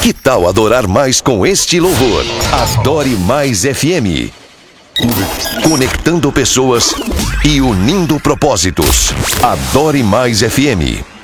Que tal adorar mais com este louvor? Adore Mais FM. Conectando pessoas e unindo propósitos. Adore Mais FM.